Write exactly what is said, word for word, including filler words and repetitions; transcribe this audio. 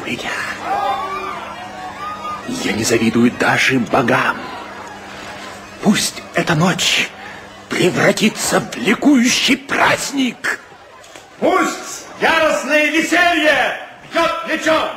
меня. Я не завидую даже богам. Пусть эта ночь превратится в ликующий праздник. Пусть яростное веселье бьет плечом.